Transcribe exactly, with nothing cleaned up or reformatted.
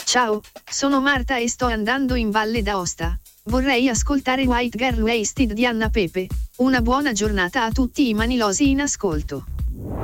Ciao, sono Marta e sto andando in Valle d'Aosta. Vorrei ascoltare White Girl Wasted di Anna Pepe. Una buona giornata a tutti i manilosi in ascolto.